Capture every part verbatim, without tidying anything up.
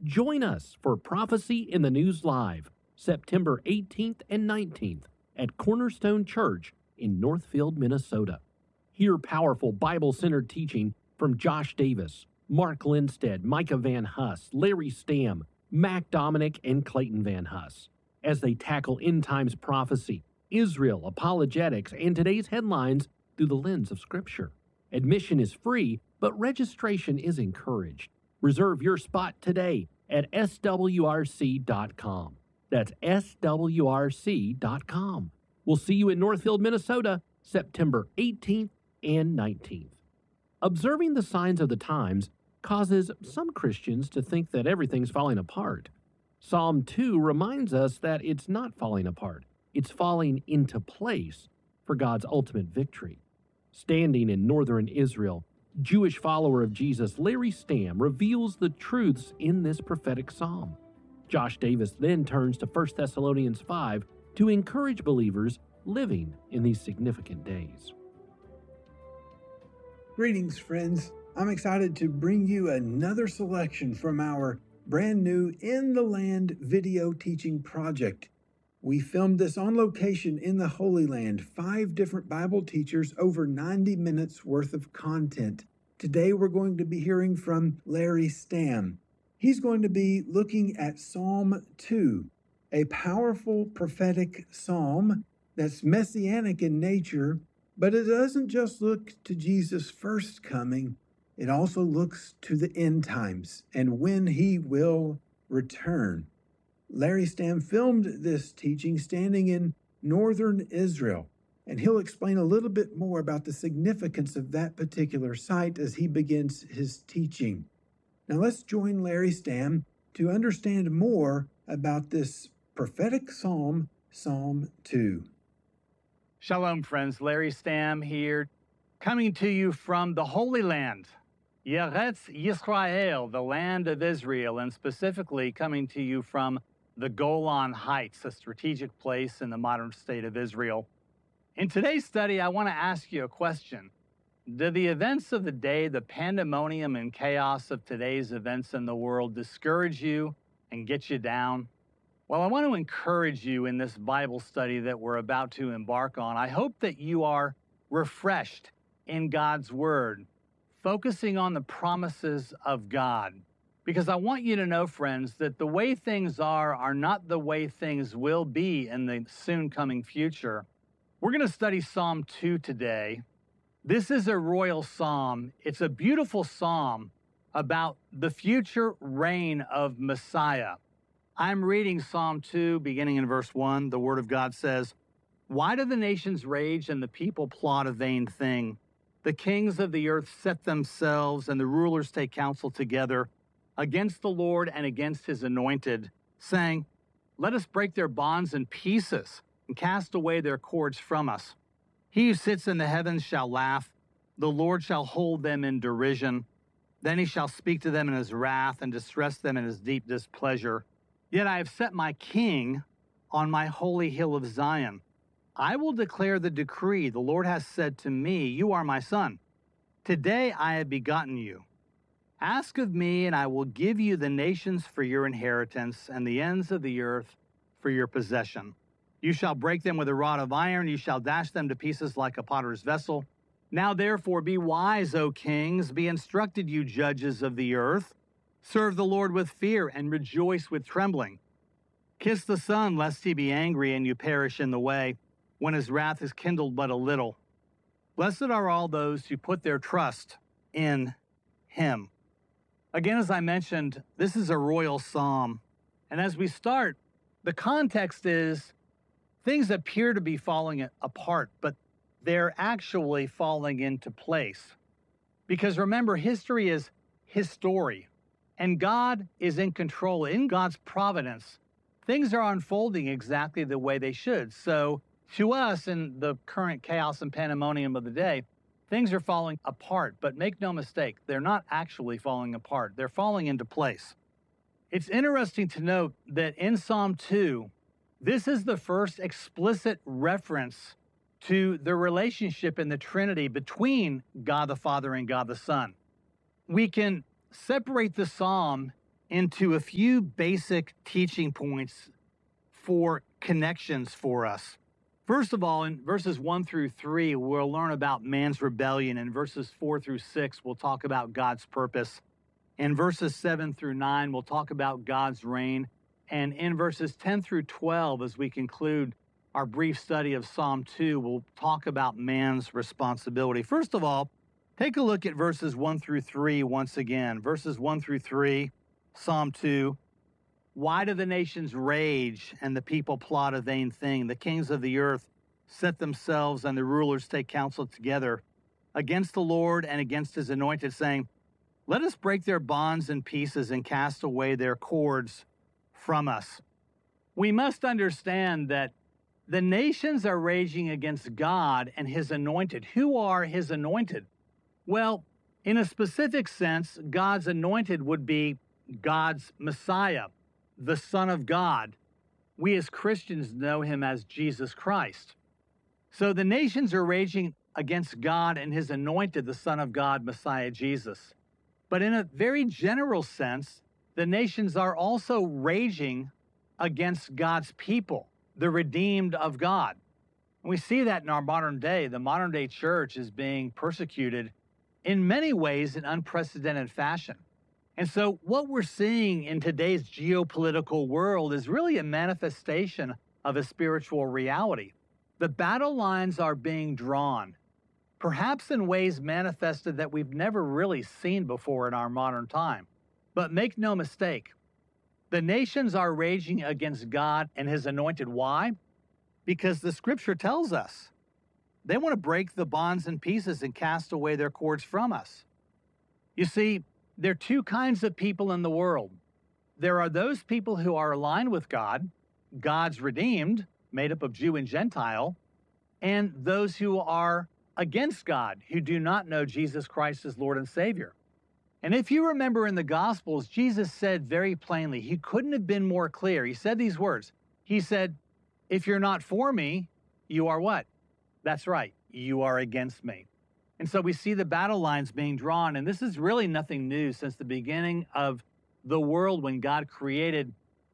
Join us for Prophecy in the News Live, September eighteenth and nineteenth at Cornerstone Church in Northfield, Minnesota. Hear powerful Bible-centered teaching from Josh Davis, Mark Lindstedt, Micah Van Huss, Larry Stamm, Mac Dominic, and Clayton Van Huss as they tackle end times prophecy, Israel, apologetics, and today's headlines through the lens of Scripture. Admission is free, but registration is encouraged. Reserve your spot today at S W R C dot com. That's S W R C dot com. We'll see you in Northfield, Minnesota, September eighteenth and nineteenth. Observing the signs of the times causes some Christians to think that everything's falling apart. Psalm two reminds us that it's not falling apart. It's falling into place for God's ultimate victory. Standing in northern Israel, Jewish follower of Jesus Larry Stamm reveals the truths in this prophetic psalm. Josh Davis then turns to First Thessalonians five to encourage believers living in these significant days. Greetings, friends. I'm excited to bring you another selection from our brand new In the Land video teaching project. We filmed this on location in the Holy Land, five different Bible teachers, over ninety minutes worth of content. Today we're going to be hearing from Larry Stamm. He's going to be looking at Psalm two, a powerful prophetic psalm that's messianic in nature, but it doesn't just look to Jesus' first coming. It also looks to the end times and when he will return. Larry Stamm filmed this teaching standing in northern Israel, and he'll explain a little bit more about the significance of that particular site as he begins his teaching. Now let's join Larry Stamm to understand more about this prophetic psalm, Psalm two. Shalom, friends. Larry Stamm here, coming to you from the Holy Land, Yeretz Yisrael, the land of Israel, and specifically coming to you from the Golan Heights, a strategic place in the modern state of Israel. In today's study, I want to ask you a question. Do the events of the day, the pandemonium and chaos of today's events in the world, discourage you and get you down? Well, I want to encourage you in this Bible study that we're about to embark on. I hope that you are refreshed in God's Word, focusing on the promises of God. Because I want you to know, friends, that the way things are are not the way things will be in the soon coming future. We're going to study Psalm two today. This is a royal psalm. It's a beautiful psalm about the future reign of Messiah. I'm reading Psalm two, beginning in verse one. The Word of God says, "Why do the nations rage and the people plot a vain thing? The kings of the earth set themselves, and the rulers take counsel together against the Lord and against his anointed, saying, let us break their bonds in pieces and cast away their cords from us. He who sits in the heavens shall laugh. The Lord shall hold them in derision. Then he shall speak to them in his wrath and distress them in his deep displeasure. Yet I have set my king on my holy hill of Zion. I will declare the decree. The Lord has said to me, you are my son. Today I have begotten you. Ask of me, and I will give you the nations for your inheritance, and the ends of the earth for your possession. You shall break them with a rod of iron, you shall dash them to pieces like a potter's vessel. Now therefore be wise, O kings, be instructed, you judges of the earth. Serve the Lord with fear, and rejoice with trembling. Kiss the Son, lest he be angry, and you perish in the way, when his wrath is kindled but a little. Blessed are all those who put their trust in him." Again, as I mentioned, this is a royal psalm. And as we start, the context is things appear to be falling apart, but they're actually falling into place. Because remember, history is his story, and God is in control. In God's providence, things are unfolding exactly the way they should. So to us, in the current chaos and pandemonium of the day, things are falling apart, but make no mistake, they're not actually falling apart. They're falling into place. It's interesting to note that in Psalm two, this is the first explicit reference to the relationship in the Trinity between God the Father and God the Son. We can separate the psalm into a few basic teaching points for connections for us. First of all, in verses one through three, we'll learn about man's rebellion. In verses four through six, we'll talk about God's purpose. In verses seven through nine, we'll talk about God's reign. And in verses ten through twelve, as we conclude our brief study of Psalm two, we'll talk about man's responsibility. First of all, take a look at verses one through three once again. Verses one through three, Psalm two. Why do the nations rage and the people plot a vain thing? The kings of the earth set themselves and the rulers take counsel together against the Lord and against his anointed, saying, let us break their bonds in pieces and cast away their cords from us. We must understand that the nations are raging against God and his anointed. Who are his anointed? Well, in a specific sense, God's anointed would be God's Messiah, the Son of God. We as Christians know him as Jesus Christ. So the nations are raging against God and his anointed, the Son of God, Messiah Jesus. But in a very general sense, the nations are also raging against God's people, the redeemed of God. And we see that in our modern day. The modern day church is being persecuted in many ways in unprecedented fashion. And so what we're seeing in today's geopolitical world is really a manifestation of a spiritual reality. The battle lines are being drawn, perhaps in ways manifested that we've never really seen before in our modern time. But make no mistake, the nations are raging against God and his anointed. Why? Because the scripture tells us they want to break the bonds in pieces and cast away their cords from us. You see, there are two kinds of people in the world. There are those people who are aligned with God, God's redeemed, made up of Jew and Gentile, and those who are against God, who do not know Jesus Christ as Lord and Savior. And if you remember in the Gospels, Jesus said very plainly, he couldn't have been more clear. He said these words. He said, if you're not for me, you are what? That's right, you are against me. And so we see the battle lines being drawn, and this is really nothing new since the beginning of the world when God created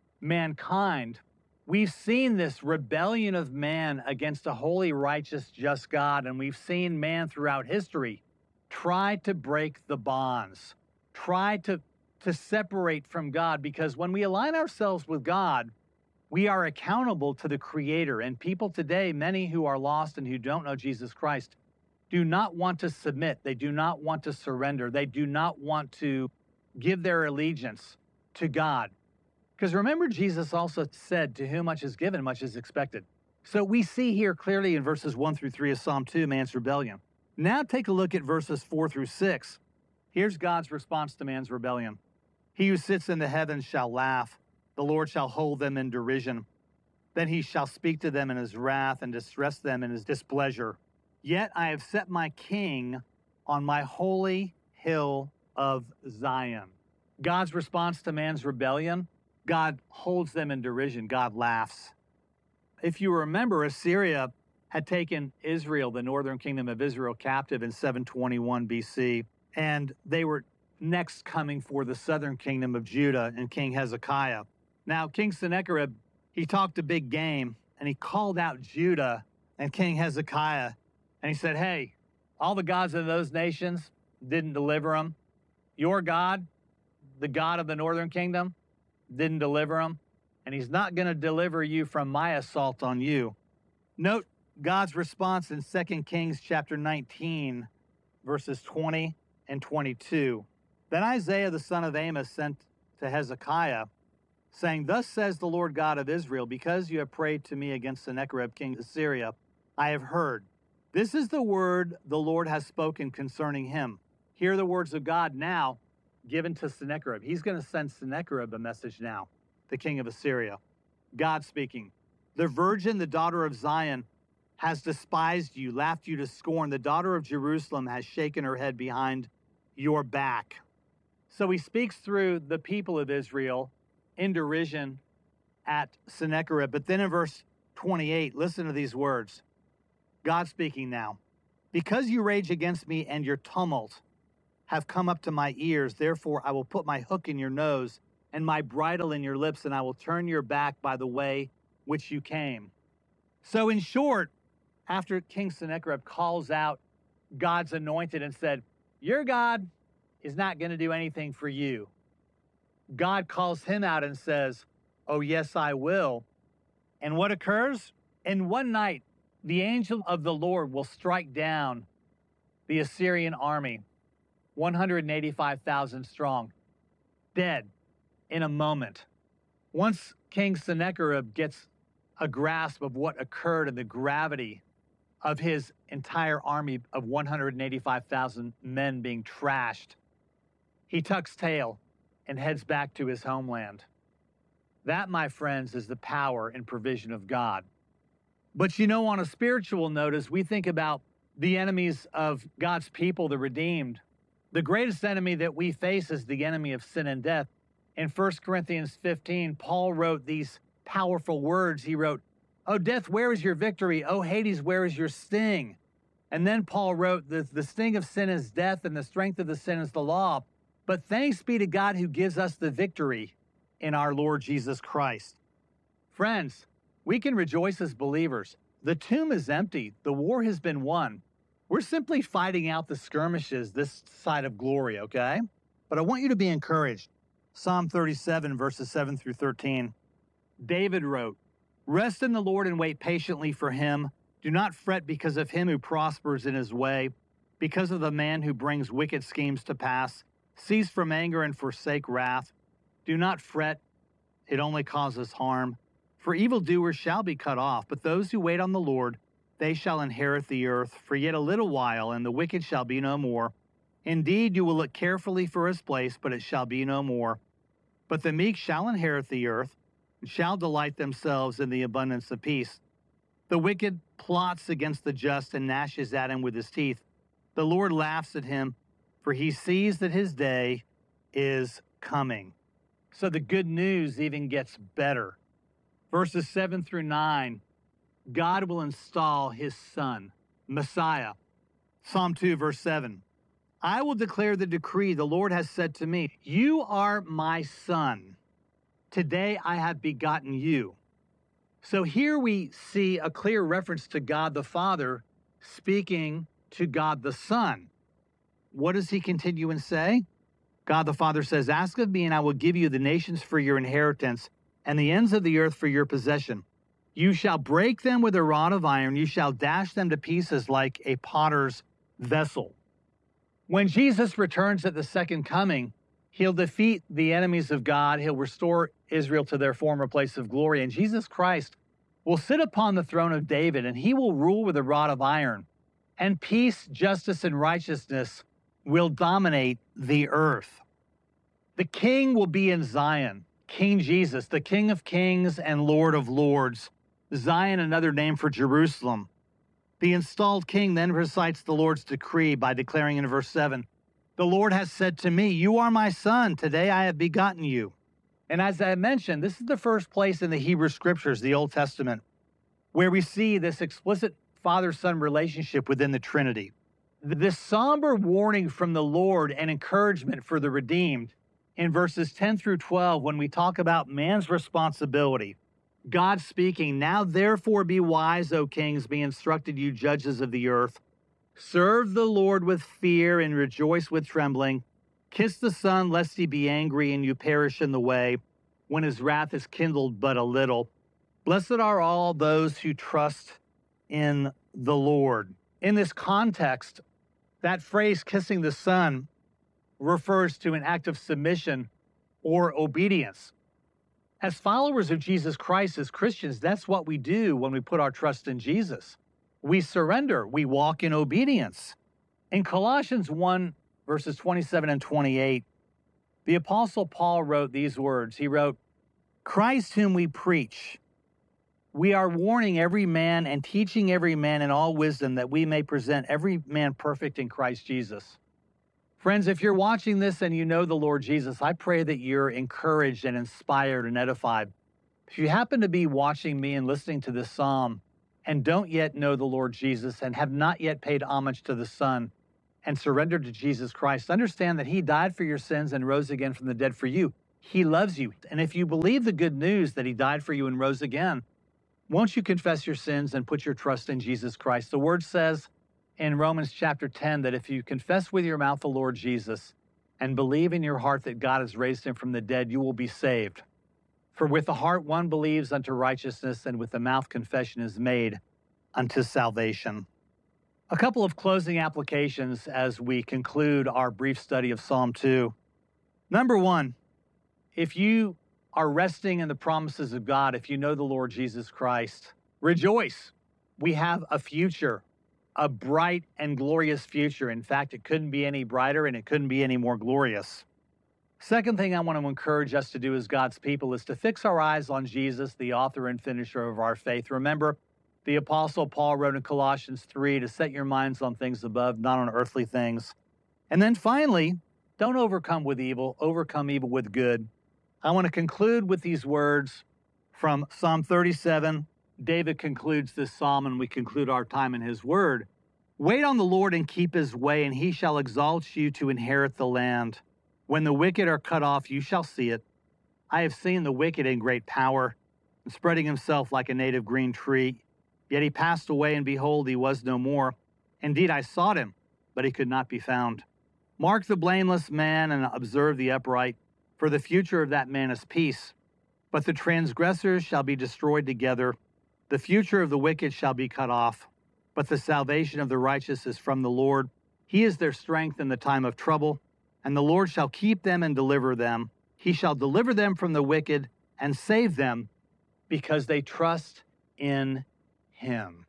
mankind. We've seen this rebellion of man against a holy, righteous, just God, and we've seen man throughout history try to break the bonds, try to, to separate from God, because when we align ourselves with God, we are accountable to the Creator. And people today, many who are lost and who don't know Jesus Christ, do not want to submit. They do not want to surrender. They do not want to give their allegiance to God. Because remember, Jesus also said, to whom much is given, much is expected. So we see here clearly in verses one through three of Psalm two, man's rebellion. Now take a look at verses four through six. Here's God's response to man's rebellion. He who sits in the heavens shall laugh. The Lord shall hold them in derision. Then he shall speak to them in his wrath and distress them in his displeasure. Yet I have set my king on my holy hill of Zion. God's response to man's rebellion, God holds them in derision. God laughs. If you remember, Assyria had taken Israel, the northern kingdom of Israel, captive in seven twenty-one B C, and they were next coming for the southern kingdom of Judah and King Hezekiah. Now, King Sennacherib, he talked a big game, and he called out Judah and King Hezekiah, and he said, hey, all the gods of those nations didn't deliver them. Your God, the God of the northern kingdom, didn't deliver them, and he's not going to deliver you from my assault on you. Note God's response in Second Kings chapter nineteen, verses twenty and twenty-two. Then Isaiah the son of Amos sent to Hezekiah, saying, thus says the Lord God of Israel, because you have prayed to me against Sennacherib, king of Assyria, I have heard. This is the word the Lord has spoken concerning him. Hear the words of God now given to Sennacherib. He's going to send Sennacherib a message now, the king of Assyria. God speaking. The virgin, the daughter of Zion, has despised you, laughed you to scorn. The daughter of Jerusalem has shaken her head behind your back. So he speaks through the people of Israel in derision at Sennacherib. But then in verse twenty-eight, listen to these words. God speaking now. Because you rage against me and your tumult have come up to my ears, therefore I will put my hook in your nose and my bridle in your lips, and I will turn your back by the way which you came. So in short, after King Sennacherib calls out God's anointed and said, your God is not going to do anything for you, God calls him out and says, oh, yes, I will. And what occurs? In one night, the angel of the Lord will strike down the Assyrian army, one hundred eighty-five thousand strong, dead in a moment. Once King Sennacherib gets a grasp of what occurred and the gravity of his entire army of one hundred eighty-five thousand men being trashed, he tucks tail and heads back to his homeland. That, my friends, is the power and provision of God. But you know, on a spiritual note, as we think about the enemies of God's people, the redeemed, the greatest enemy that we face is the enemy of sin and death. In First Corinthians fifteen, Paul wrote these powerful words. He wrote, oh, death, where is your victory? Oh, Hades, where is your sting? And then Paul wrote, the, the sting of sin is death, and the strength of the sin is the law. But thanks be to God who gives us the victory in our Lord Jesus Christ. Friends, we can rejoice as believers. The tomb is empty. The war has been won. We're simply fighting out the skirmishes this side of glory, okay? But I want you to be encouraged. Psalm thirty-seven, verses seven through thirteen. David wrote, rest in the Lord and wait patiently for him. Do not fret because of him who prospers in his way, because of the man who brings wicked schemes to pass. Cease from anger and forsake wrath. Do not fret, it only causes harm. For evildoers shall be cut off, but those who wait on the Lord, they shall inherit the earth. For yet a little while, and the wicked shall be no more. Indeed, you will look carefully for his place, but it shall be no more. But the meek shall inherit the earth, and shall delight themselves in the abundance of peace. The wicked plots against the just and gnashes at him with his teeth. The Lord laughs at him, for he sees that his day is coming. So the good news even gets better. Verses seven through nine, God will install his son, Messiah. Psalm two, verse seven. I will declare the decree the Lord has said to me, you are my son. Today I have begotten you. So here we see a clear reference to God the Father speaking to God the Son. What does he continue and say? God the Father says, ask of me and I will give you the nations for your inheritance and the ends of the earth for your possession. You shall break them with a rod of iron. You shall dash them to pieces like a potter's vessel. When Jesus returns at the second coming, he'll defeat the enemies of God. He'll restore Israel to their former place of glory. And Jesus Christ will sit upon the throne of David, and he will rule with a rod of iron. And peace, justice, and righteousness will dominate the earth. The king will be in Zion, King Jesus, the King of kings and Lord of lords. Zion, another name for Jerusalem. The installed king then recites the Lord's decree by declaring in verse seven, the Lord has said to me, you are my son. Today I have begotten you. And as I mentioned, this is the first place in the Hebrew Scriptures, the Old Testament, where we see this explicit father-son relationship within the Trinity. This somber warning from the Lord and encouragement for the redeemed in verses ten through twelve, when we talk about man's responsibility, God speaking, now therefore be wise, O kings, be instructed, you judges of the earth. Serve the Lord with fear and rejoice with trembling. Kiss the Son, lest he be angry and you perish in the way, when his wrath is kindled but a little. Blessed are all those who trust in the Lord. In this context, that phrase, kissing the Son, refers to an act of submission or obedience. As followers of Jesus Christ, as Christians, that's what we do when we put our trust in Jesus. We surrender. We walk in obedience. In Colossians one, verses twenty-seven and twenty-eight, the Apostle Paul wrote these words. He wrote, Christ whom we preach, we are warning every man and teaching every man in all wisdom that we may present every man perfect in Christ Jesus. Friends, if you're watching this and you know the Lord Jesus, I pray that you're encouraged and inspired and edified. If you happen to be watching me and listening to this psalm and don't yet know the Lord Jesus and have not yet paid homage to the Son and surrendered to Jesus Christ, understand that he died for your sins and rose again from the dead for you. He loves you. And if you believe the good news that he died for you and rose again, won't you confess your sins and put your trust in Jesus Christ? The word says in Romans chapter ten that if you confess with your mouth the Lord Jesus and believe in your heart that God has raised him from the dead, you will be saved. For with the heart one believes unto righteousness, and with the mouth confession is made unto salvation. A couple of closing applications as we conclude our brief study of Psalm two. Number one, if you are resting in the promises of God, if you know the Lord Jesus Christ, rejoice. We have a future, a bright and glorious future. In fact, it couldn't be any brighter and it couldn't be any more glorious. Second thing I want to encourage us to do as God's people is to fix our eyes on Jesus, the author and finisher of our faith. Remember, the Apostle Paul wrote in Colossians three to set your minds on things above, not on earthly things. And then finally, don't overcome with evil, overcome evil with good. I want to conclude with these words from Psalm thirty-seven. David concludes this psalm, and we conclude our time in his word. Wait on the Lord and keep his way, and he shall exalt you to inherit the land. When the wicked are cut off, you shall see it. I have seen the wicked in great power, spreading himself like a native green tree. Yet he passed away, and behold, he was no more. Indeed, I sought him, but he could not be found. Mark the blameless man and observe the upright, for the future of that man is peace. But the transgressors shall be destroyed together. The future of the wicked shall be cut off. But the salvation of the righteous is from the Lord. He is their strength in the time of trouble, and the Lord shall keep them and deliver them. He shall deliver them from the wicked and save them, because they trust in him.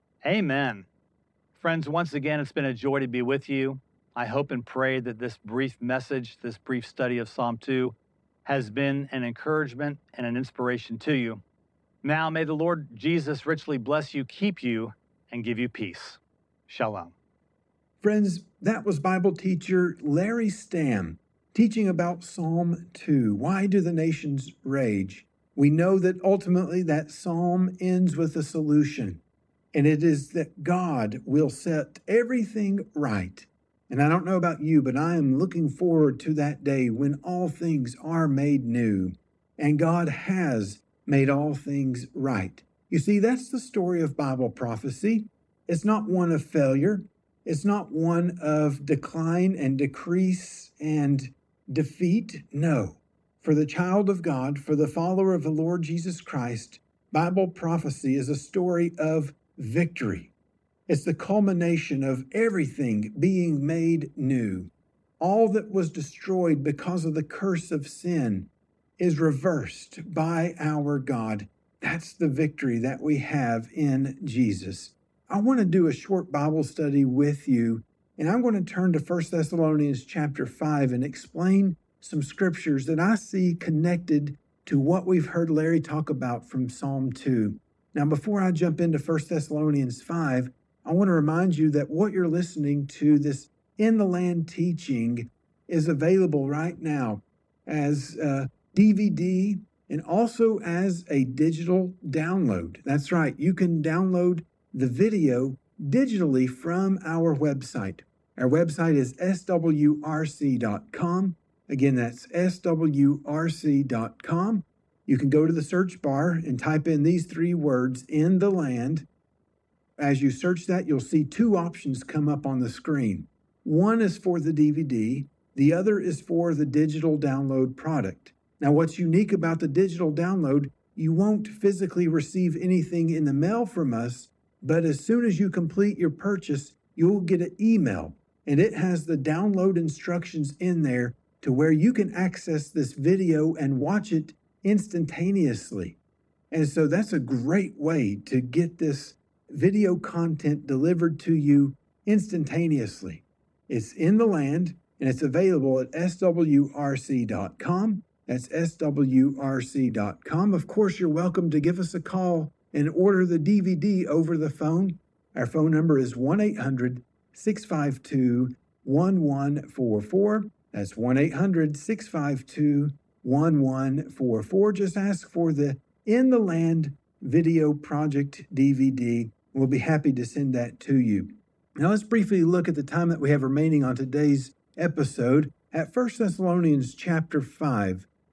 Amen. Friends, once again, it's been a joy to be with you. I hope and pray that this brief message, this brief study of Psalm two, has been an encouragement and an inspiration to you. Now, may the Lord Jesus richly bless you, keep you, and give you peace. Shalom. Friends, that was Bible teacher Larry Stamm teaching about Psalm two. Why do the nations rage? We know that ultimately that psalm ends with a solution, and it is that God will set everything right. And I don't know about you, but I am looking forward to that day when all things are made new, and God has made all things right. You see, that's the story of Bible prophecy. It's not one of failure. It's not one of decline and decrease and defeat. No. For the child of God, for the follower of the Lord Jesus Christ, Bible prophecy is a story of victory. It's the culmination of everything being made new. All that was destroyed because of the curse of sin is reversed by our God. That's the victory that we have in Jesus. I want to do a short Bible study with you, and I'm going to turn to First Thessalonians chapter five and explain some scriptures that I see connected to what we've heard Larry talk about from Psalm two. Now, before I jump into First Thessalonians five, I want to remind you that what you're listening to, this In the Land teaching, is available right now as a D V D and also as a digital download. That's right, you can download the video digitally from our website. Our website is S W R C dot com. Again, that's S W R C dot com. You can go to the search bar and type in these three words, In the Land. As you search that, you'll see two options come up on the screen. One is for the D V D. The other is for the digital download product. Now, what's unique about the digital download, you won't physically receive anything in the mail from us, but as soon as you complete your purchase, you'll get an email, and it has the download instructions in there to where you can access this video and watch it instantaneously. And so that's a great way to get this video content delivered to you instantaneously. It's In the Land, and it's available at S W R C dot com. That's S W R C dot com. Of course, you're welcome to give us a call and order the D V D over the phone. Our phone number is one eight hundred six five two one one four four. That's one eight hundred six five two one one four four. Just ask for the In the Land Video Project D V D. We'll be happy to send that to you. Now let's briefly look at the time that we have remaining on today's episode at First Thessalonians chapter five.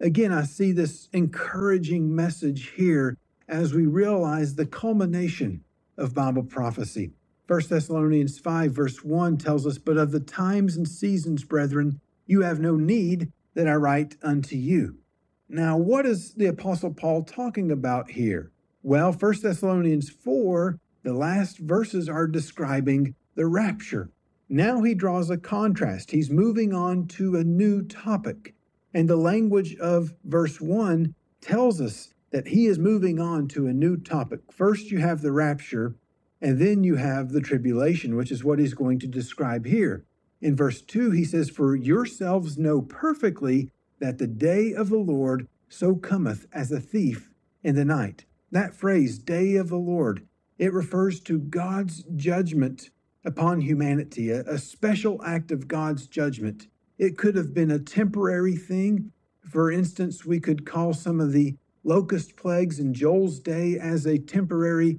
Again, I see this encouraging message here as we realize the culmination of Bible prophecy. First Thessalonians five, verse one tells us, "But of the times and seasons, brethren, you have no need that I write unto you." Now, what is the Apostle Paul talking about here? Well, First Thessalonians four, the last verses are describing the rapture. Now he draws a contrast. He's moving on to a new topic. And the language of verse one tells us that he is moving on to a new topic. First, you have the rapture, and then you have the tribulation, which is what he's going to describe here. In verse two, he says, "For yourselves know perfectly that the day of the Lord so cometh as a thief in the night." That phrase, day of the Lord, it refers to God's judgment upon humanity, a, a special act of God's judgment. It could have been a temporary thing. For instance, we could call some of the locust plagues in Joel's day as a temporary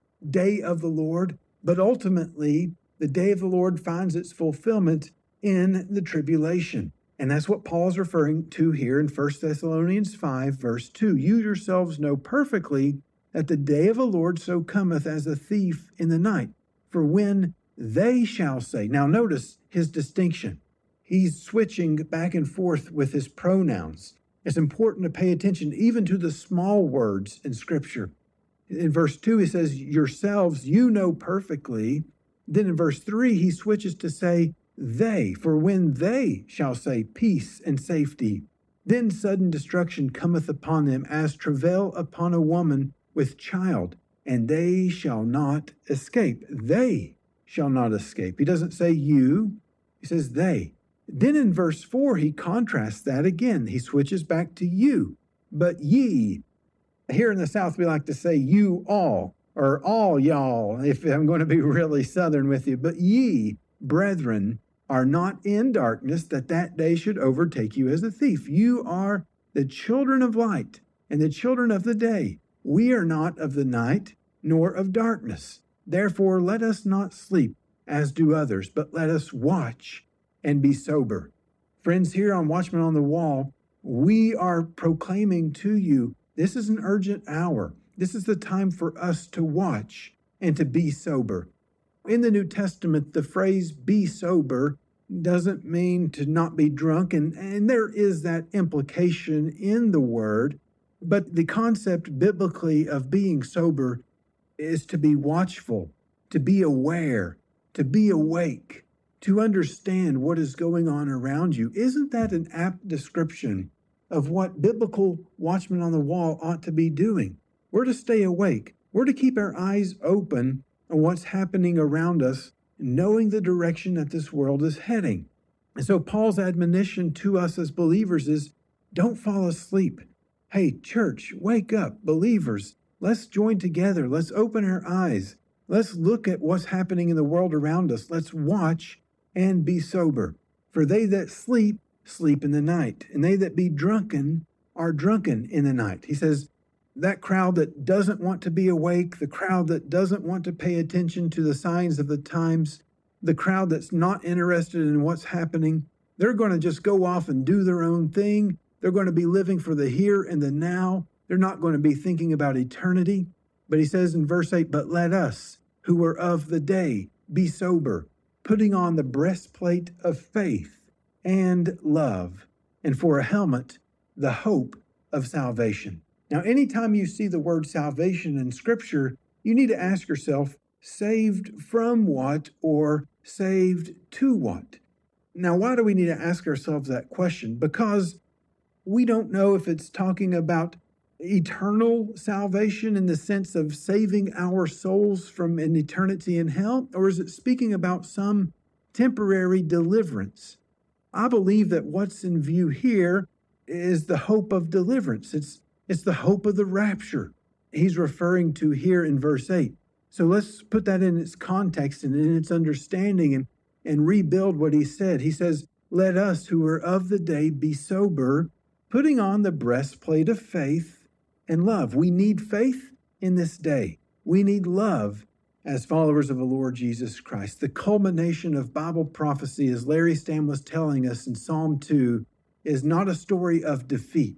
day of the Lord, but ultimately, the day of the Lord finds its fulfillment in the tribulation. And that's what Paul's referring to here in First Thessalonians five, verse two. "You yourselves know perfectly that the day of the Lord so cometh as a thief in the night. For when they shall say," now notice his distinction. He's switching back and forth with his pronouns. It's important to pay attention even to the small words in Scripture. In verse two, he says, "Yourselves, you know perfectly." Then in verse three, he switches to say, "They, for when they shall say peace and safety, then sudden destruction cometh upon them as travail upon a woman with child, and they shall not escape." They shall not escape. He doesn't say you, he says they. Then in verse four, he contrasts that again. He switches back to you. "But ye," here in the South, we like to say you all, or all y'all, if I'm going to be really Southern with you. "But ye, brethren, are not in darkness, that that day should overtake you as a thief. You are the children of light and the children of the day. We are not of the night, nor of darkness. Therefore, let us not sleep as do others, but let us watch and be sober." Friends, here on Watchmen on the Wall, we are proclaiming to you, this is an urgent hour. This is the time for us to watch and to be sober. In the New Testament, the phrase "be sober" doesn't mean to not be drunk, and, and there is that implication in the word, but the concept biblically of being sober is to be watchful, to be aware, to be awake, to understand what is going on around you. Isn't that an apt description of what biblical watchmen on the wall ought to be doing? We're to stay awake. We're to keep our eyes open on what's happening around us, knowing the direction that this world is heading. And so Paul's admonition to us as believers is, don't fall asleep. Hey, church, wake up, believers. Let's join together. Let's open our eyes. Let's look at what's happening in the world around us. Let's watch and be sober. For they that sleep, sleep in the night, and they that be drunken are drunken in the night. He says, that crowd that doesn't want to be awake, the crowd that doesn't want to pay attention to the signs of the times, the crowd that's not interested in what's happening, they're going to just go off and do their own thing. They're going to be living for the here and the now. They're not going to be thinking about eternity. But he says in verse eight, but let us, who are of the day, be sober, putting on the breastplate of faith and love, and for a helmet, the hope of salvation. Now, anytime you see the word salvation in Scripture, you need to ask yourself, saved from what or saved to what? Now, why do we need to ask ourselves that question? Because we don't know if it's talking about eternal salvation in the sense of saving our souls from an eternity in hell, or is it speaking about some temporary deliverance? I believe that what's in view here is the hope of deliverance. It's It's the hope of the rapture he's referring to here in verse eight. So let's put that in its context and in its understanding and, and rebuild what he said. He says, let us who are of the day be sober, putting on the breastplate of faith and love. We need faith in this day. We need love as followers of the Lord Jesus Christ. The culmination of Bible prophecy, as Larry Stamm was telling us in Psalm two, is not a story of defeat.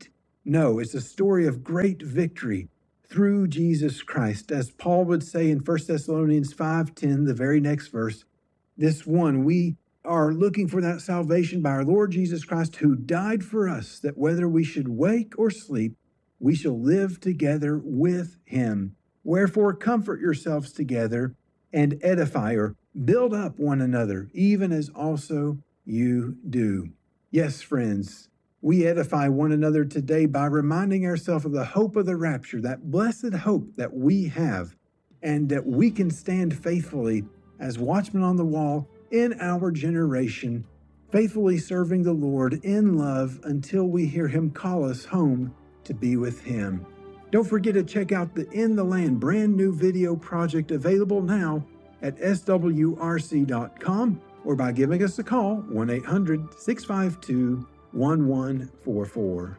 No, it's a story of great victory through Jesus Christ. As Paul would say in First Thessalonians five ten, the very next verse, this one, we are looking for that salvation by our Lord Jesus Christ, who died for us, that whether we should wake or sleep, we shall live together with him. Wherefore comfort yourselves together and edify or build up one another, even as also you do. Yes, friends, we edify one another today by reminding ourselves of the hope of the rapture, that blessed hope that we have, and that we can stand faithfully as watchmen on the wall in our generation, faithfully serving the Lord in love until we hear him call us home to be with him. Don't forget to check out the In the Land brand new video project available now at S W R C dot com or by giving us a call, one eight hundred six five two one one four four.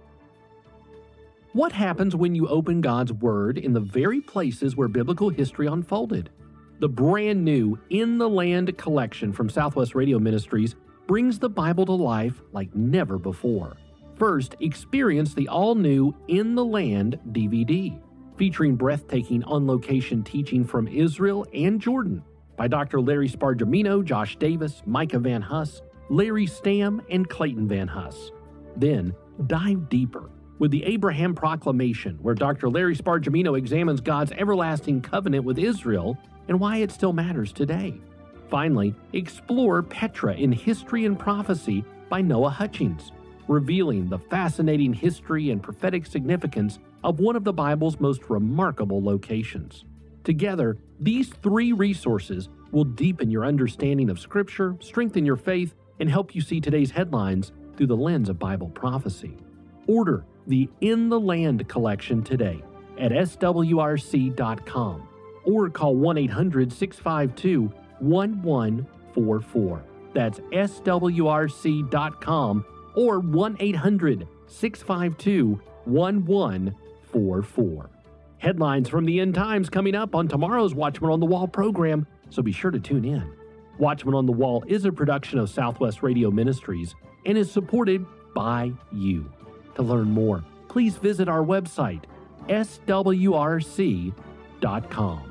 What happens when you open God's Word in the very places where biblical history unfolded? The brand new In the Land collection from Southwest Radio Ministries brings the Bible to life like never before. First, experience the all-new In the Land D V D, featuring breathtaking on-location teaching from Israel and Jordan by Doctor Larry Spargimino, Josh Davis, Micah Van Huss, Larry Stamm, and Clayton Van Huss. Then, dive deeper with the Abraham Proclamation, where Doctor Larry Spargimino examines God's everlasting covenant with Israel and why it still matters today. Finally, explore Petra in History and Prophecy by Noah Hutchings, revealing the fascinating history and prophetic significance of one of the Bible's most remarkable locations. Together, these three resources will deepen your understanding of Scripture, strengthen your faith, and help you see today's headlines through the lens of Bible prophecy. Order the In the Land collection today at S W R C dot com or call one eight hundred six five two one one four four. That's S W R C dot com or one eight hundred six five two one one four four. Headlines from the end times coming up on tomorrow's Watchman on the Wall program, so be sure to tune in. Watchman on the Wall is a production of Southwest Radio Ministries and is supported by you. To learn more, please visit our website, S W R C dot com.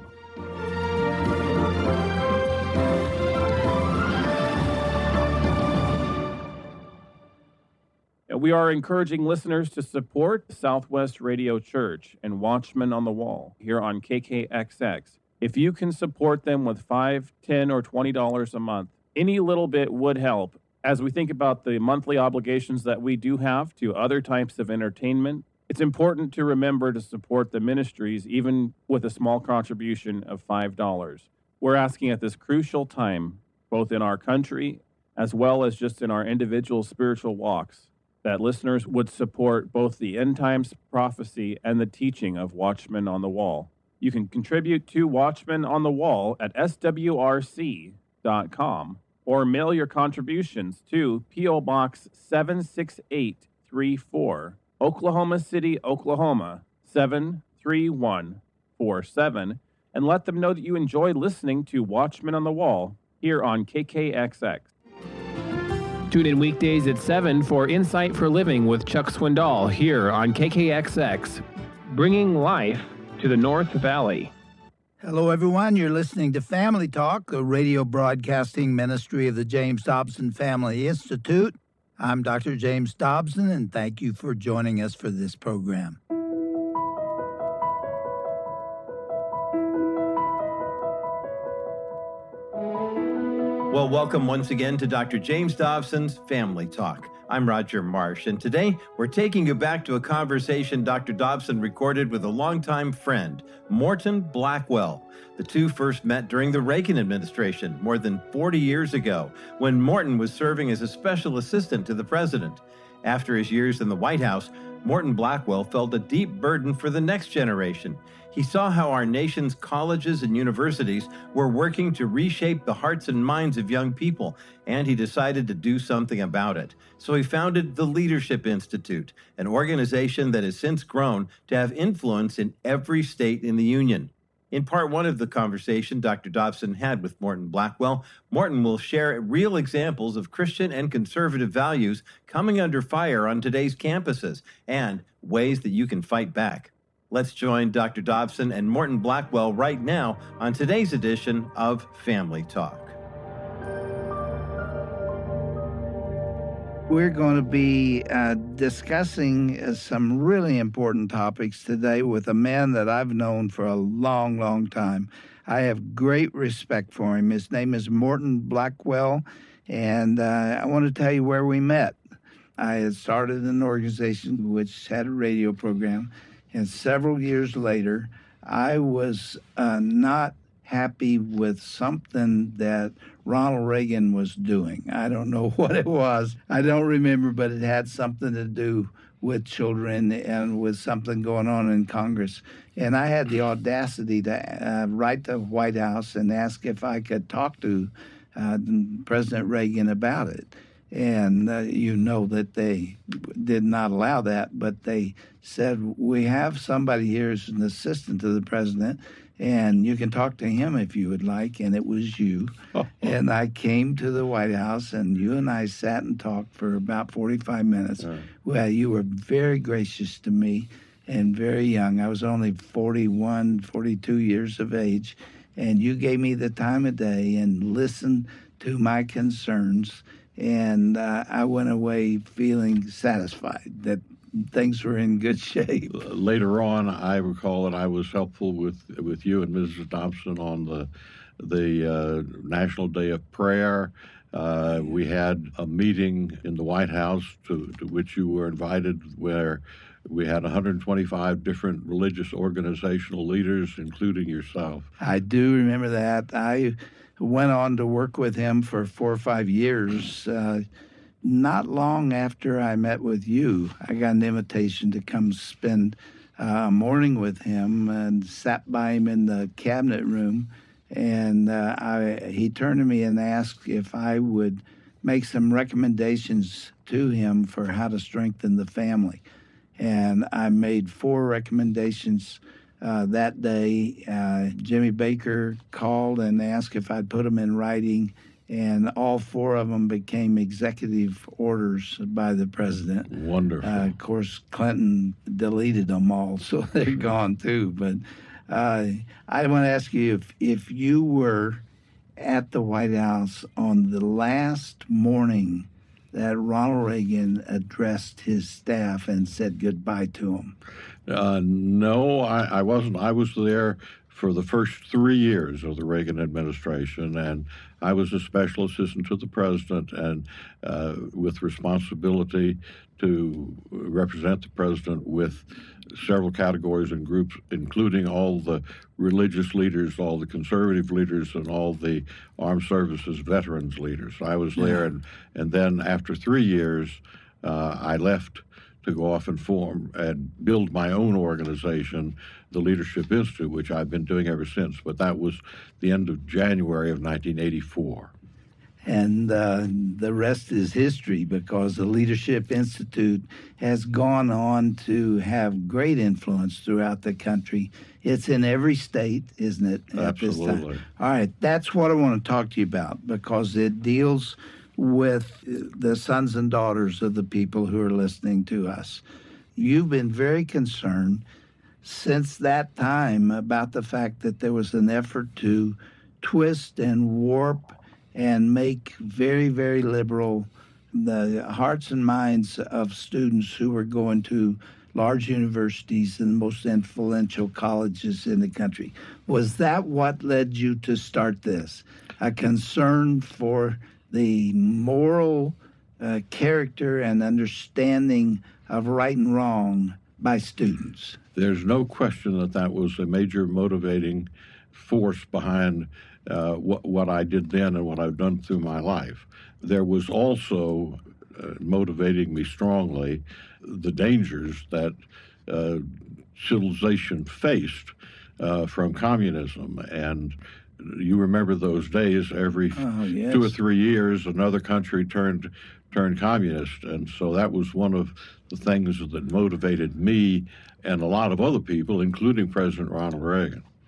We are encouraging listeners to support Southwest Radio Church and Watchmen on the Wall here on K K X X. If you can support them with five dollars, ten dollars, or twenty dollars a month, any little bit would help. As we think about the monthly obligations that we do have to other types of entertainment, it's important to remember to support the ministries even with a small contribution of five dollars. We're asking at this crucial time, both in our country as well as just in our individual spiritual walks, that listeners would support both the end times prophecy and the teaching of Watchmen on the Wall. You can contribute to Watchmen on the Wall at S W R C dot com or mail your contributions to P O Box seven six eight three four, Oklahoma City, Oklahoma seven three one four seven, and let them know that you enjoy listening to Watchmen on the Wall here on K K X X. Tune in weekdays at seven for Insight for Living with Chuck Swindoll here on K K X X, bringing life to the North Valley. Hello, everyone. You're listening to Family Talk, a radio broadcasting ministry of the James Dobson Family Institute. I'm Doctor James Dobson, and thank you for joining us for this program. Well, welcome once again to Doctor James Dobson's Family Talk. I'm Roger Marsh, and today we're taking you back to a conversation Doctor Dobson recorded with a longtime friend, Morton Blackwell. The two first met during the Reagan administration more than forty years ago, when Morton was serving as a special assistant to the president. After his years in the White House, Morton Blackwell felt a deep burden for the next generation. He saw how our nation's colleges and universities were working to reshape the hearts and minds of young people, and he decided to do something about it. So he founded the Leadership Institute, an organization that has since grown to have influence in every state in the Union. In part one of the conversation Doctor Dobson had with Morton Blackwell, Morton will share real examples of Christian and conservative values coming under fire on today's campuses and ways that you can fight back. Let's join Doctor Dobson and Morton Blackwell right now on today's edition of Family Talk. We're going to be uh, discussing uh, some really important topics today with a man that I've known for a long, long time. I have great respect for him. His name is Morton Blackwell, and uh, I want to tell you where we met. I had started an organization which had a radio program, and several years later, I was uh, not happy with something that Ronald Reagan was doing. I don't know what it was. I don't remember, but it had something to do with children and with something going on in Congress. And I had the audacity to uh, write the White House and ask if I could talk to uh, President Reagan about it. And uh, you know that they did not allow that, but they said, we have somebody here who's an assistant to the president, and you can talk to him if you would like, and it was you. Oh. And I came to the White House, and you and I sat and talked for about forty-five minutes. Right. Well, you were very gracious to me and very young. I was only forty-one, forty-two years of age, and you gave me the time of day and listened to my concerns, and uh, I went away feeling satisfied that things were in good shape. Later on, I recall that I was helpful with with you and Missus Dobson on the the uh, National Day of Prayer. Uh, we had a meeting in the White House to, to which you were invited, where we had one hundred twenty-five different religious organizational leaders, including yourself. I do remember that. I went on to work with him for four or five years. Uh, Not long after I met with you, I got an invitation to come spend uh, a morning with him and sat by him in the cabinet room. And uh, I, he turned to me and asked if I would make some recommendations to him for how to strengthen the family. And I made four recommendations uh, that day. Uh, Jimmy Baker called and asked if I'd put them in writing, and all four of them became executive orders by the president. Wonderful. Uh, of course, Clinton deleted them all, so they're gone too. But uh, I want to ask you if, if you were at the White House on the last morning that Ronald Reagan addressed his staff and said goodbye to them. Uh, no, I, I wasn't. I was there for the first three years of the Reagan administration, and I was a special assistant to the president, and uh, with responsibility to represent the president with several categories and groups, including all the religious leaders, all the conservative leaders, and all the armed services veterans leaders. I was there, and, and then after three years, uh, I left to go off and form and build my own organization, the Leadership Institute, which I've been doing ever since. But that was the end of January of nineteen eighty-four. And uh, the rest is history, because the Leadership Institute has gone on to have great influence throughout the country. It's in every state, isn't it? At Absolutely. This time? All right, that's what I want to talk to you about, because it deals with the sons and daughters of the people who are listening to us. You've been very concerned since that time about the fact that there was an effort to twist and warp and make very, very liberal the hearts and minds of students who were going to large universities and most influential colleges in the country. Was that what led you to start this? A concern for the moral uh, character and understanding of right and wrong by students? There's no question that that was a major motivating force behind uh, what, what I did then and what I've done through my life. There was also uh, motivating me strongly the dangers that uh, civilization faced uh, from communism. And you remember those days, every oh, yes. two or three years, another country turned turned communist. And so that was one of the things that motivated me and a lot of other people, including President Ronald Reagan.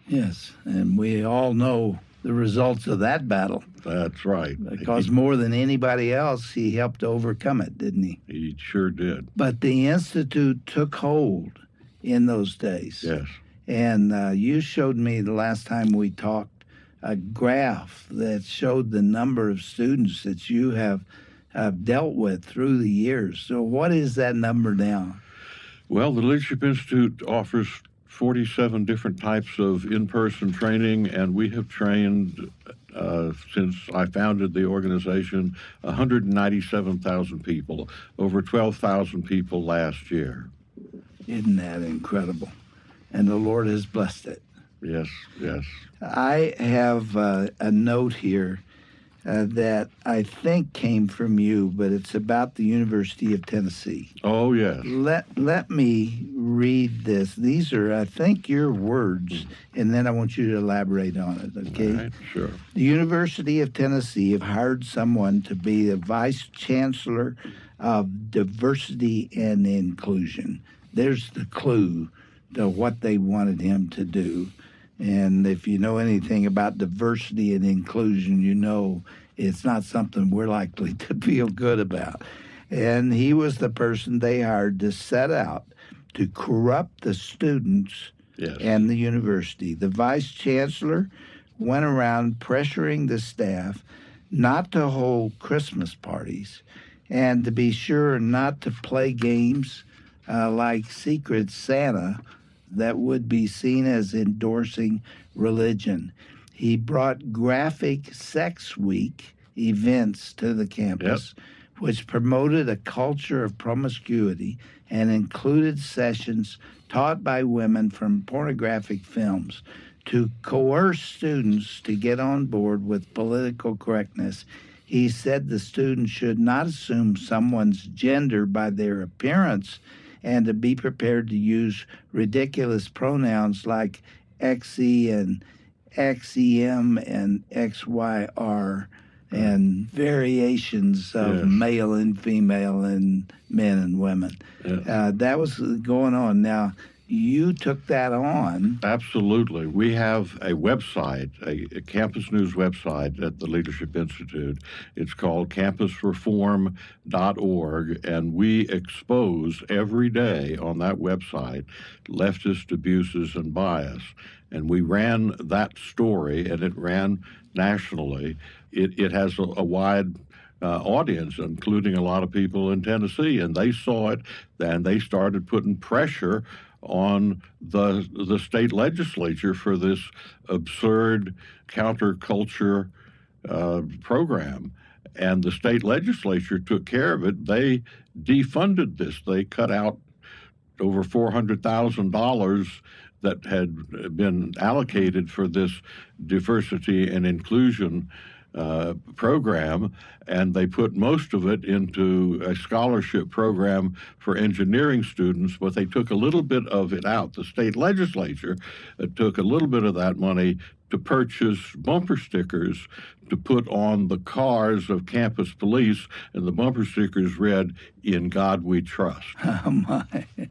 Yes, and we all know the results of that battle. That's right. Because more than anybody else, he helped overcome it, didn't he? He sure did. But the Institute took hold in those days. Yes. And uh, you showed me the last time we talked a graph that showed the number of students that you have uh, dealt with through the years. So what is that number now? Well, the Leadership Institute offers forty-seven different types of in-person training, and we have trained, uh, since I founded the organization, one hundred ninety-seven thousand people, over twelve thousand people last year. Isn't that incredible? And the Lord has blessed it. Yes, yes. I have uh, a note here uh, that I think came from you, but it's about the University of Tennessee. Oh, yes. Let let me read this. These are, I think, your words, and then I want you to elaborate on it, okay? All right, sure. The University of Tennessee have hired someone to be the Vice Chancellor of Diversity and Inclusion. There's the clue to what they wanted him to do. And if you know anything about diversity and inclusion, you know it's not something we're likely to feel good about. And he was the person they hired to set out to corrupt the students yes. and the university. The vice chancellor went around pressuring the staff not to hold Christmas parties and to be sure not to play games uh, like Secret Santa that would be seen as endorsing religion. He brought graphic Sex Week events to the campus, yep. which promoted a culture of promiscuity and included sessions taught by women from pornographic films to coerce students to get on board with political correctness. He said the students should not assume someone's gender by their appearance and to be prepared to use ridiculous pronouns like X E and X E M and X Y R and variations of yes. male and female and men and women. Yes. Uh, that was going on. Now, you took that on. Absolutely. We have a website, a, a campus news website at the Leadership Institute. It's called campus reform dot org, and we expose every day on that website leftist abuses and bias. And we ran that story, and it ran nationally. It, it has a, a wide Uh, audience, including a lot of people in Tennessee, and they saw it, and they started putting pressure on the the state legislature for this absurd counterculture uh, program. And the state legislature took care of it. They defunded this. They cut out over four hundred thousand dollars that had been allocated for this diversity and inclusion Uh, program, and they put most of it into a scholarship program for engineering students, but they took a little bit of it out. The state legislature uh, took a little bit of that money to purchase bumper stickers to put on the cars of campus police, and the bumper stickers read, "In God We Trust." Oh, my.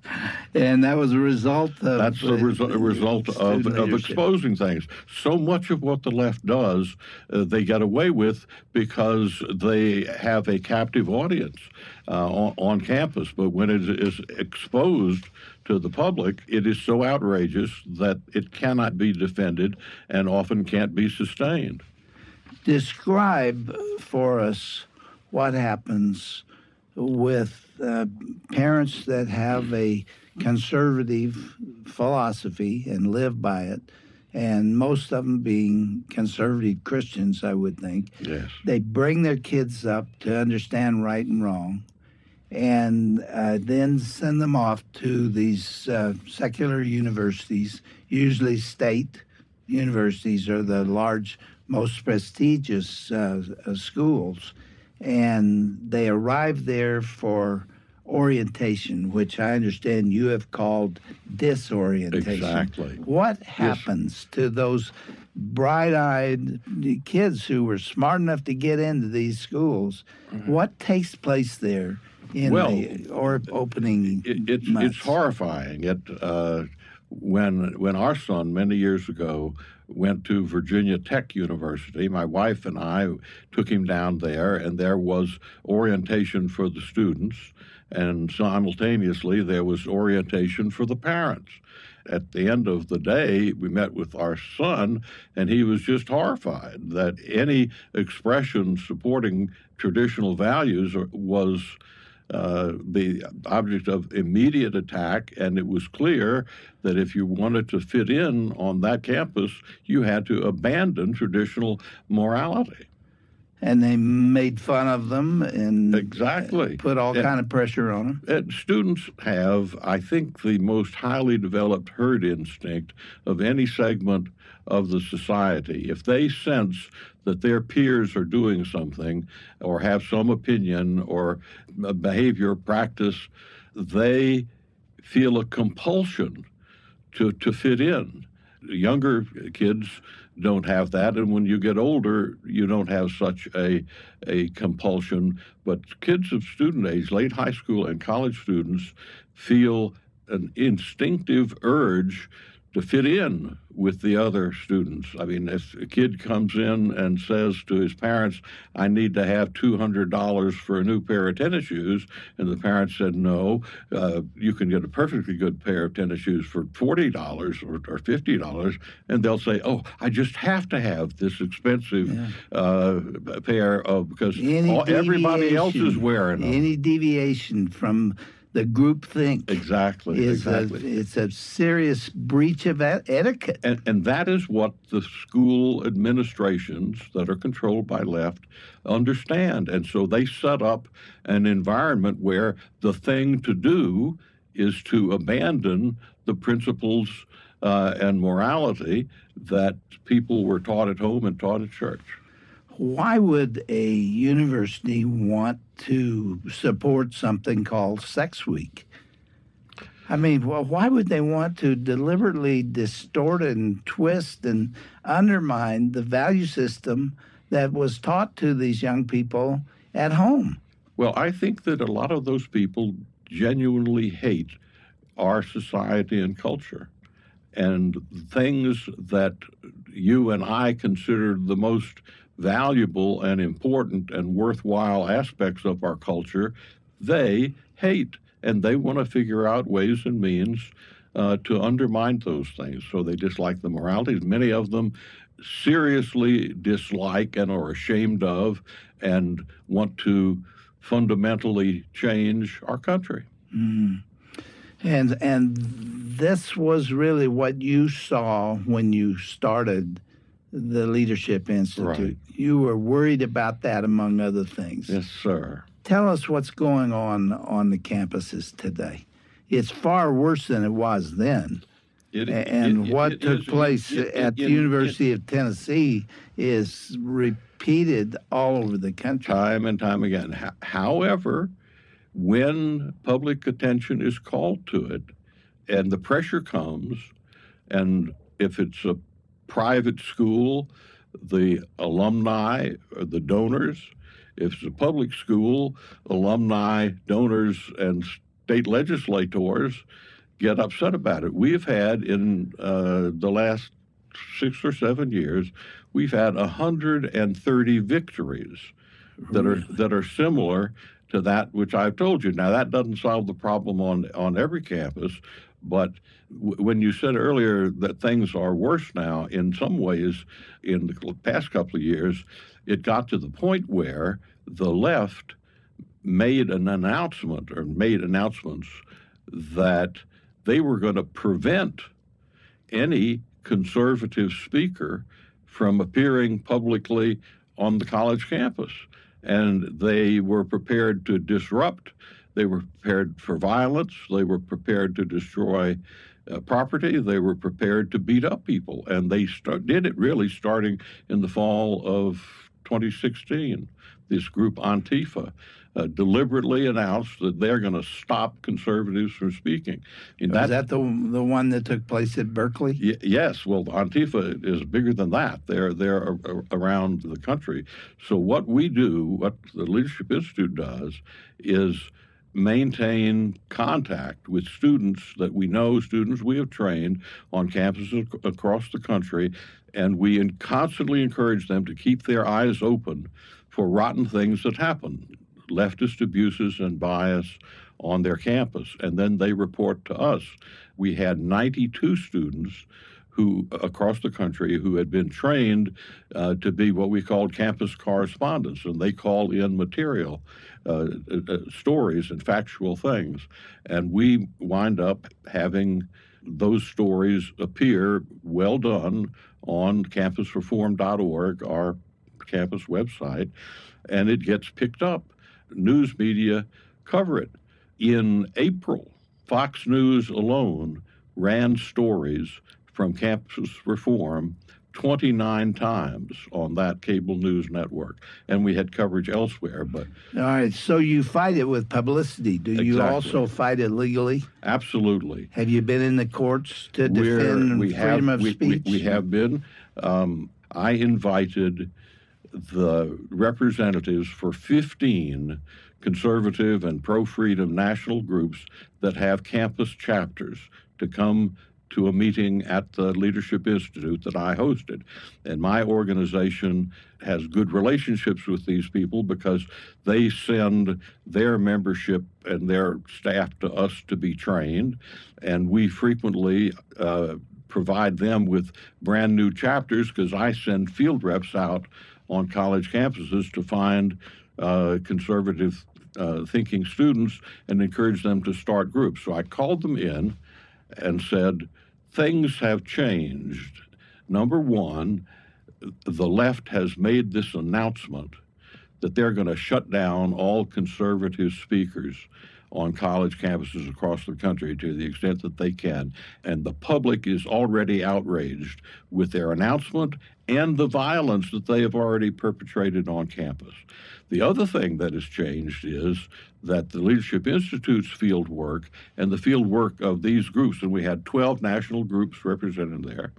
And that was a result of... That's the resu- result of, of exposing things. So much of what the left does, uh, they get away with because they have a captive audience uh, on, on campus. But when it is exposed to the public, it is so outrageous that it cannot be defended and often can't be sustained. Describe for us what happens with uh, parents that have a conservative philosophy and live by it, and most of them being conservative Christians, I would think. Yes. They bring their kids up to understand right and wrong, and uh, then send them off to these uh, secular universities, usually state universities are the large, most prestigious uh, uh, schools, and they arrive there for orientation, which I understand you have called disorientation. Exactly. What happens yes. to those bright-eyed kids who were smart enough to get into these schools? Mm-hmm. What takes place there in well, the or opening it, it's, months? It's horrifying. It, uh, when when our son many years ago went to Virginia Tech University, my wife and I took him down there, and there was orientation for the students, and simultaneously there was orientation for the parents. At the end of the day, we met with our son, and he was just horrified that any expression supporting traditional values was uh, the object of immediate attack, and it was clear that if you wanted to fit in on that campus, you had to abandon traditional morality. And they made fun of them and exactly put all and, kind of pressure on them. And students have, I think, the most highly developed herd instinct of any segment of the society. If they sense that their peers are doing something or have some opinion or a behavior practice, they feel a compulsion to, to fit in. Younger kids don't have that, and when you get older, you don't have such a a compulsion. But kids of student age, late high school and college students, feel an instinctive urge to fit in with the other students. I mean, if a kid comes in and says to his parents, I need to have two hundred dollars for a new pair of tennis shoes, and the parents said, no, uh, you can get a perfectly good pair of tennis shoes for forty dollars or, or fifty dollars, and they'll say, oh, I just have to have this expensive yeah. uh, pair of, because all, everybody else is wearing them. Any deviation from the group think exactly, is exactly. A, it's a serious breach of etiquette. And, and that is what the school administrations that are controlled by left understand. And so they set up an environment where the thing to do is to abandon the principles uh, and morality that people were taught at home and taught at church. Why would a university want to support something called Sex Week? I mean, well, why would they want to deliberately distort and twist and undermine the value system that was taught to these young people at home? Well, I think that a lot of those people genuinely hate our society and culture. And things that you and I consider the most valuable and important and worthwhile aspects of our culture, they hate, and they want to figure out ways and means uh, to undermine those things. So they dislike the moralities. Many of them seriously dislike and are ashamed of and want to fundamentally change our country. Mm. And and this was really what you saw when you started the Leadership Institute. Right. You were worried about that, among other things. Yes, sir. Tell us what's going on on the campuses today. It's far worse than it was then. It, and it, what it, took it, place it, at the University of Tennessee is repeated all over the country. Time and time again. However, when public attention is called to it and the pressure comes, and if it's a private school, the alumni or the donors, if it's a public school, alumni, donors, and state legislators get upset about it. We've had in uh, the last six or seven years, we've had one hundred thirty victories that are that are similar to that which I've told you. Now, that doesn't solve the problem on, on every campus, but w- when you said earlier that things are worse now, in some ways, in the past couple of years, it got to the point where the left made an announcement or made announcements that they were going to prevent any conservative speaker from appearing publicly on the college campus. And they were prepared to disrupt. They were prepared for violence. They were prepared to destroy uh, property. They were prepared to beat up people. And they start, did it really starting in the fall of twenty sixteen. This group Antifa uh, deliberately announced that they're going to stop conservatives from speaking. And Was that the the one that took place at Berkeley? Y- yes. Well, Antifa is bigger than that. They're they're a- a- around the country. So what we do, what the Leadership Institute does, is maintain contact with students that we know, students we have trained on campuses across the country, and we constantly encourage them to keep their eyes open for rotten things that happen, leftist abuses and bias on their campus, and then they report to us. We had ninety-two students who across the country who had been trained uh, to be what we called campus correspondents, and they call in material, uh, uh, stories and factual things. And we wind up having those stories appear well done on campus reform dot org, our campus website, and it gets picked up. News media cover it. In April, Fox News alone ran stories from campus reform twenty-nine times on that cable news network, and we had coverage elsewhere. But all right, so you fight it with publicity. Do you exactly. also fight it legally? Absolutely. Have you been in the courts to We're, defend we freedom have, of we, speech? We, we have been. Um, I invited the representatives for fifteen conservative and pro-freedom national groups that have campus chapters to come to a meeting at the Leadership Institute that I hosted. And my organization has good relationships with these people because they send their membership and their staff to us to be trained, and we frequently uh, provide them with brand new chapters because I send field reps out on college campuses to find uh, conservative uh, thinking students and encourage them to start groups. So I called them in and said, things have changed. Number one, the left has made this announcement that they're going to shut down all conservative speakers on college campuses across the country to the extent that they can. And the public is already outraged with their announcement and the violence that they have already perpetrated on campus. The other thing that has changed is that the Leadership Institute's field work and the field work of these groups, and we had twelve national groups represented there,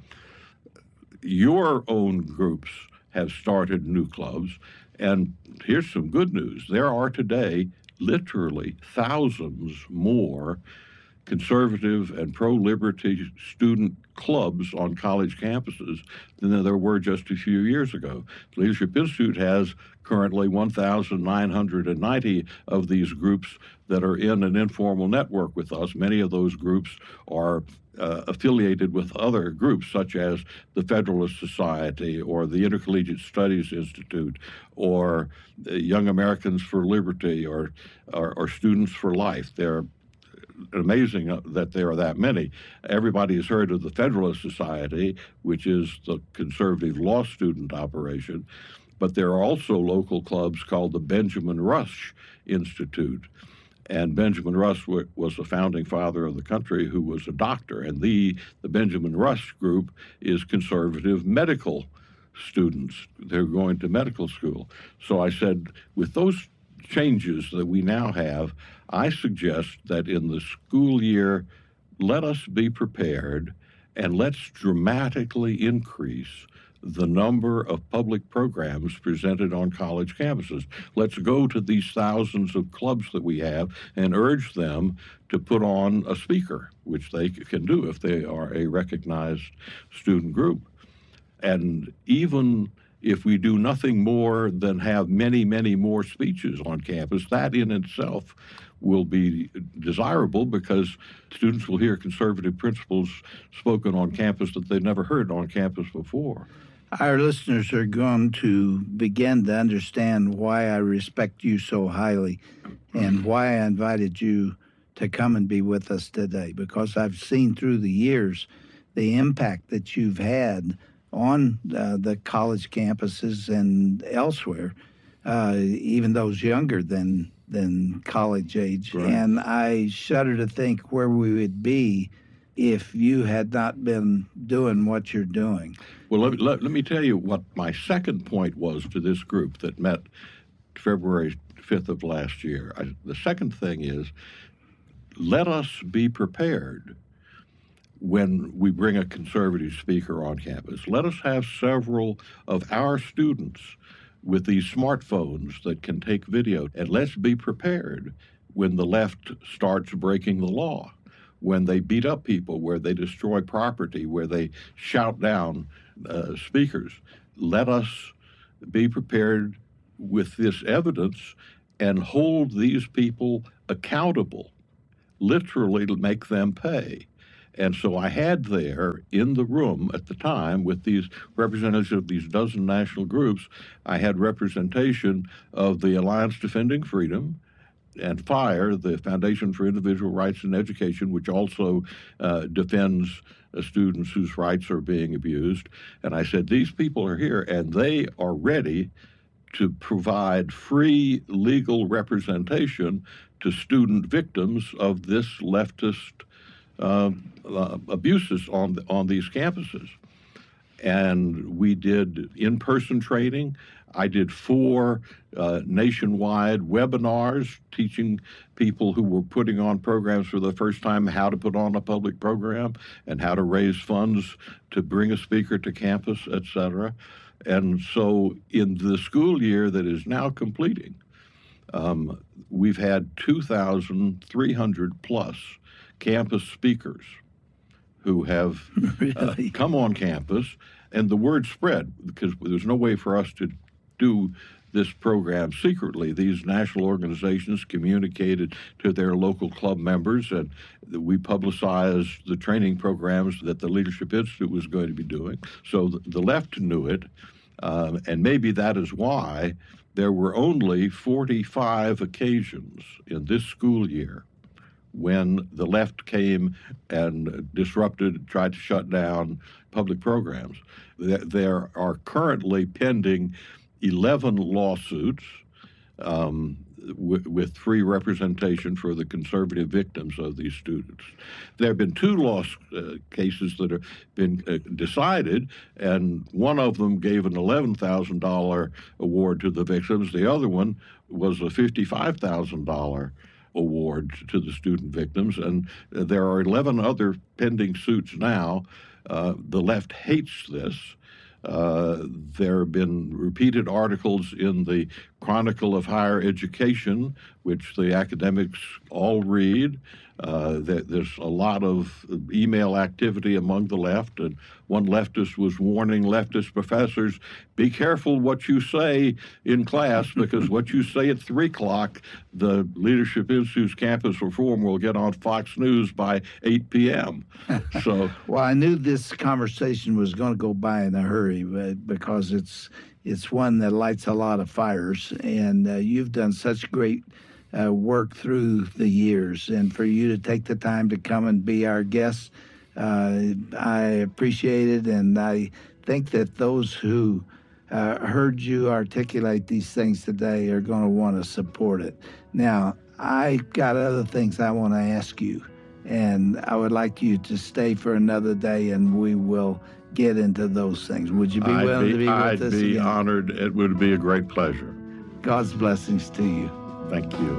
your own groups have started new clubs. And here's some good news. There are today literally thousands more conservative and pro-liberty student clubs on college campuses than there were just a few years ago. The Leadership Institute has currently one thousand nine hundred ninety of these groups that are in an informal network with us. Many of those groups are uh, affiliated with other groups, such as the Federalist Society or the Intercollegiate Studies Institute or Young Americans for Liberty or, or, or Students for Life. They're amazing that there are that many. Everybody has heard of the Federalist Society, which is the conservative law student operation, but there are also local clubs called the Benjamin Rush Institute. And Benjamin Rush was the founding father of the country, who was a doctor. And the, the Benjamin Rush group is conservative medical students. They're going to medical school. So I said, with those changes that we now have, I suggest that in the school year, let us be prepared and let's dramatically increase the number of public programs presented on college campuses. Let's go to these thousands of clubs that we have and urge them to put on a speaker, which they can do if they are a recognized student group. And even if we do nothing more than have many, many more speeches on campus, that in itself will be desirable because students will hear conservative principles spoken on campus that they've never heard on campus before. Our listeners are going to begin to understand why I respect you so highly and why I invited you to come and be with us today, because I've seen through the years the impact that you've had on uh, the college campuses and elsewhere, uh, even those younger than than college age. Right. And I shudder to think where we would be if you had not been doing what you're doing. Well, let, let, let me tell you what my second point was to this group that met February fifth of last year. I, the second thing is, let us be prepared when we bring a conservative speaker on campus. Let us have several of our students with these smartphones that can take video, and let's be prepared when the left starts breaking the law, when they beat up people, where they destroy property, where they shout down uh, speakers. Let us be prepared with this evidence and hold these people accountable, literally to make them pay. And so I had there in the room at the time with these representatives of these dozen national groups, I had representation of the Alliance Defending Freedom and FIRE, the Foundation for Individual Rights in Education, which also uh, defends uh, students whose rights are being abused. And I said, these people are here and they are ready to provide free legal representation to student victims of this leftist uh, uh, abuses on on these campuses. And we did in-person training. I did four uh, nationwide webinars teaching people who were putting on programs for the first time how to put on a public program and how to raise funds to bring a speaker to campus, et cetera. And so in the school year that is now completing, um, we've had two thousand three hundred plus campus speakers who have really? uh, come on campus, and the word spread because there's no way for us to do this program secretly. These national organizations communicated to their local club members, and we publicized the training programs that the Leadership Institute was going to be doing. So the left knew it, um, and maybe that is why there were only forty-five occasions in this school year when the left came and disrupted, tried to shut down public programs. There are currently pending eleven lawsuits um, w- with free representation for the conservative victims of these students. There have been two law uh, cases that have been uh, decided, and one of them gave an eleven thousand dollars award to the victims. The other one was a fifty-five thousand dollars award to the student victims, and there are eleven other pending suits now. Uh, the left hates this. Uh, there have been repeated articles in the Chronicle of Higher Education, which the academics all read. Uh, there, there's a lot of email activity among the left, and one leftist was warning leftist professors, be careful what you say in class, because what you say at three o'clock, the Leadership Institute's campus reform will get on Fox News by eight p.m. So, well, I knew this conversation was going to go by in a hurry, but because it's it's one that lights a lot of fires, and uh, you've done such great Uh, work through the years, and for you to take the time to come and be our guest, uh, I appreciate it, and I think that those who uh, heard you articulate these things today are going to want to support it. Now, I got other things I want to ask you, and I would like you to stay for another day, and we will get into those things. Would you be I'd willing be, to be with I'd us be again? honored. It would be a great pleasure. God's blessings to you. Thank you.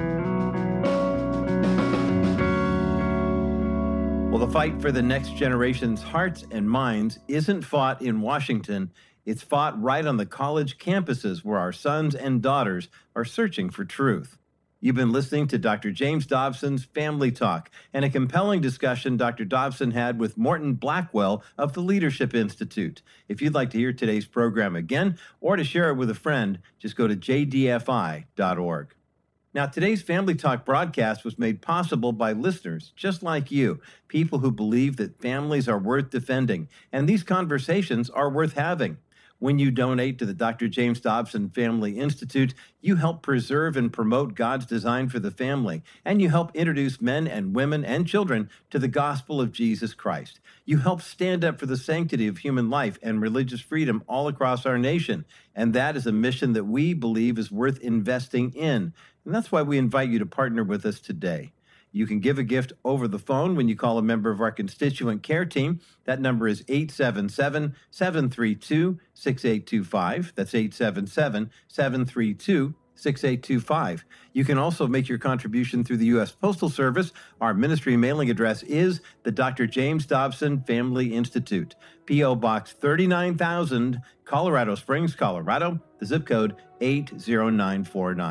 Well, the fight for the next generation's hearts and minds isn't fought in Washington. It's fought right on the college campuses where our sons and daughters are searching for truth. You've been listening to Doctor James Dobson's Family Talk and a compelling discussion Doctor Dobson had with Morton Blackwell of the Leadership Institute. If you'd like to hear today's program again or to share it with a friend, just go to j d f i dot org. Now, today's Family Talk broadcast was made possible by listeners just like you, people who believe that families are worth defending, and these conversations are worth having. When you donate to the Doctor James Dobson Family Institute, you help preserve and promote God's design for the family, and you help introduce men and women and children to the gospel of Jesus Christ. You help stand up for the sanctity of human life and religious freedom all across our nation, and that is a mission that we believe is worth investing in, and that's why we invite you to partner with us today. You can give a gift over the phone when you call a member of our constituent care team. That number is eight seven seven, seven three two, six eight two five. That's eight seven seven, seven three two, six eight two five. You can also make your contribution through the U S Postal Service. Our ministry mailing address is the Doctor James Dobson Family Institute, P O Box thirty-nine thousand, Colorado Springs, Colorado, the zip code eight zero nine four nine.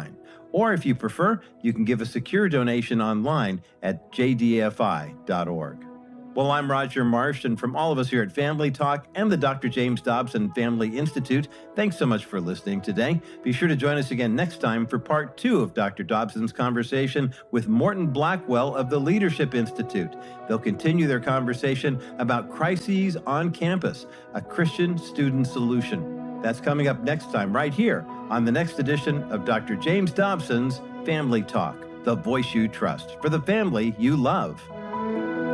Or if you prefer, you can give a secure donation online at j d f i dot org. Well, I'm Roger Marsh, and from all of us here at Family Talk and the Doctor James Dobson Family Institute, thanks so much for listening today. Be sure to join us again next time for part two of Doctor Dobson's conversation with Morton Blackwell of the Leadership Institute. They'll continue their conversation about crises on campus, a Christian student solution. That's coming up next time right here on the next edition of Doctor James Dobson's Family Talk, the voice you trust for the family you love.